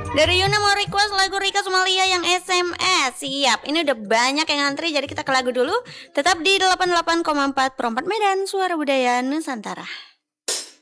Dari Yuna mau request lagu Rika Sumalia yang SMS. Siap, ini udah banyak yang ngantri, jadi kita ke lagu dulu. Tetap di 88,4 Perempat Medan, Suara Budaya Nusantara.